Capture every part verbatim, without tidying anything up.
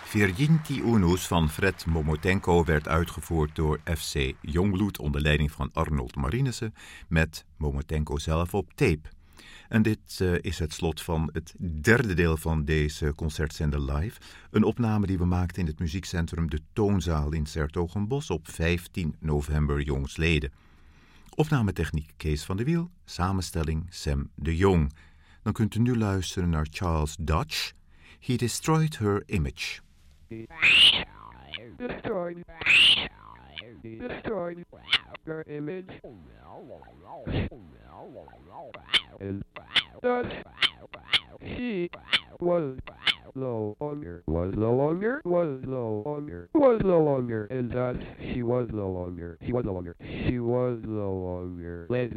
Virginti Unus van Fred Momotenko werd uitgevoerd door F C Jongbloed onder leiding van Arnold Marinissen met Momotenko zelf op tape. En dit uh, is het slot van het derde deel van deze concertzender live. Een opname die we maakten in het muziekcentrum De Toonzaal in 's-Hertogenbosch op vijftien november jongstleden. Opnametechniek Kees van de Wiel, samenstelling Sam de Jong. Dan kunt u nu luisteren naar Charles Dutch. He Destroyed Her Image. Destroyed. Destroyed her image. And thus she was no longer, was no longer, was no longer, was no longer, and thus she was no longer, she was no longer, she was no longer, let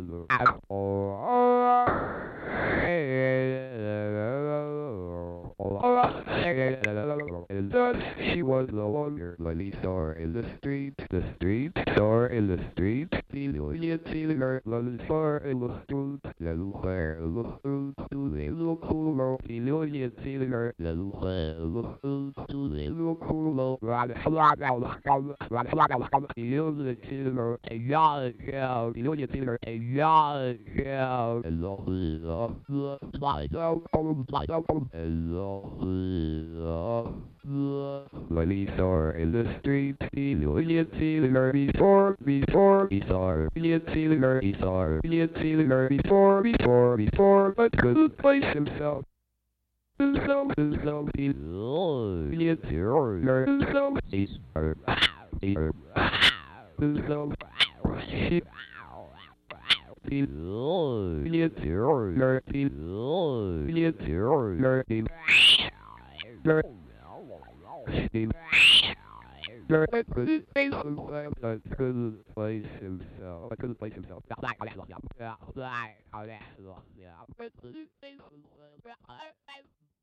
and thus she was no longer. Lily saw her in the street, the street, saw her in the street, the million seeing her, Lily saw her in the street, little hair in the street, to the little cool, the million seeing her, little hair in the street, to the little cool, run, run, run, run, run, run, the million seeing her, a yard, yeah, the million seeing her, a yard, yeah, and the my dog, my dog, and Lily saw her in the street, the million seeing her before, before, he saw her, million seeing her, he saw her, million seeing her before, before, before, but couldn't place himself. Himself, himself, he million seeing her, himself, he's her, he's her, himself, she he million seeing her, he million seeing her, he I couldn't place himself. I couldn't place himself. I couldn't place himself. Yeah,